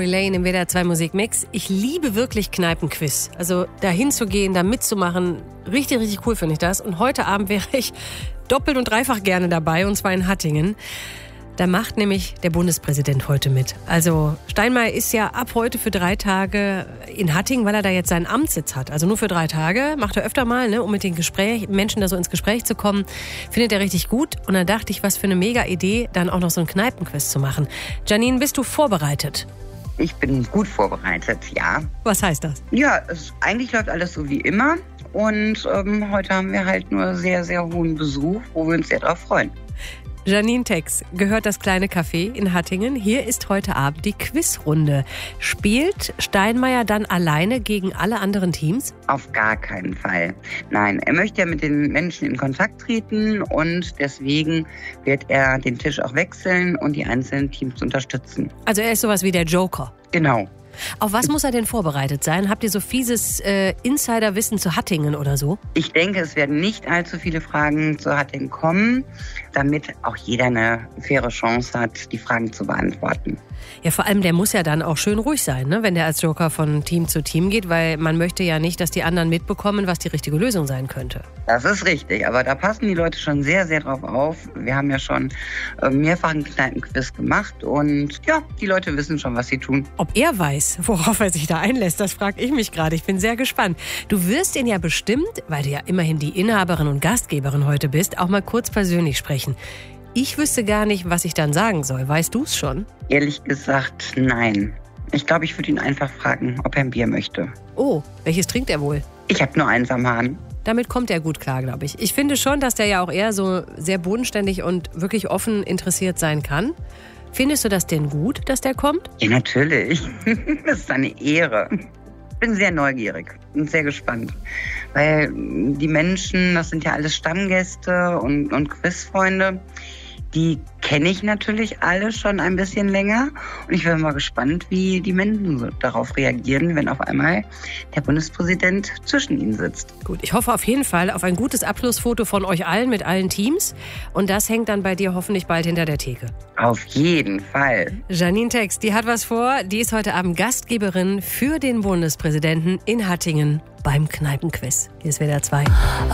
Tory Lane im WDR 2 Musikmix. Ich liebe wirklich Kneipenquiz. Also da hinzugehen, da mitzumachen, richtig, richtig cool finde ich das. Und heute Abend wäre ich doppelt und dreifach gerne dabei, und zwar in Hattingen. Da macht nämlich der Bundespräsident heute mit. Also Steinmeier ist ja ab heute für 3 Tage in Hattingen, weil er da jetzt seinen Amtssitz hat. Also nur für 3 Tage, macht er öfter mal, um mit den Menschen da so ins Gespräch zu kommen. Findet er richtig gut. Und dann dachte ich, was für eine mega Idee, dann auch noch so ein Kneipenquiz zu machen. Janine, bist du vorbereitet? Ich bin gut vorbereitet, ja. Was heißt das? Ja, eigentlich läuft alles so wie immer. Und heute haben wir halt nur sehr, sehr hohen Besuch, wo wir uns sehr drauf freuen. Janine Tex gehört das kleine Café in Hattingen. Hier ist heute Abend die Quizrunde. Spielt Steinmeier dann alleine gegen alle anderen Teams? Auf gar keinen Fall. Nein, er möchte ja mit den Menschen in Kontakt treten und deswegen wird er den Tisch auch wechseln und die einzelnen Teams unterstützen. Also er ist sowas wie der Joker. Genau. Auf was muss er denn vorbereitet sein? Habt ihr so fieses Insiderwissen zu Hattingen oder so? Ich denke, es werden nicht allzu viele Fragen zu Hattingen kommen, damit auch jeder eine faire Chance hat, die Fragen zu beantworten. Ja, vor allem, der muss ja dann auch schön ruhig sein, ne, wenn der als Joker von Team zu Team geht, weil man möchte ja nicht, dass die anderen mitbekommen, was die richtige Lösung sein könnte. Das ist richtig, aber da passen die Leute schon sehr, sehr drauf auf. Wir haben ja schon mehrfach einen Kneipenquiz gemacht und ja, die Leute wissen schon, was sie tun. Ob er weiß, worauf er sich da einlässt, das frage ich mich gerade. Ich bin sehr gespannt. Du wirst ihn ja bestimmt, weil du ja immerhin die Inhaberin und Gastgeberin heute bist, auch mal kurz persönlich sprechen. Ich wüsste gar nicht, was ich dann sagen soll. Weißt du es schon? Ehrlich gesagt, nein. Ich glaube, ich würde ihn einfach fragen, ob er ein Bier möchte. Oh, welches trinkt er wohl? Ich habe nur eins am Hahn. Damit kommt er gut klar, glaube ich. Ich finde schon, dass der ja auch eher so sehr bodenständig und wirklich offen interessiert sein kann. Findest du das denn gut, dass der kommt? Ja, natürlich. Das ist eine Ehre. Ich bin sehr neugierig und sehr gespannt. Weil die Menschen, das sind ja alles Stammgäste und Quizfreunde, die kenne ich natürlich alle schon ein bisschen länger. Und ich bin mal gespannt, wie die Menschen so darauf reagieren, wenn auf einmal der Bundespräsident zwischen ihnen sitzt. Gut, ich hoffe auf jeden Fall auf ein gutes Abschlussfoto von euch allen mit allen Teams. Und das hängt dann bei dir hoffentlich bald hinter der Theke. Auf jeden Fall. Janine Tex, die hat was vor. Die ist heute Abend Gastgeberin für den Bundespräsidenten in Hattingen beim Kneipenquiz. Hier ist WDR 2.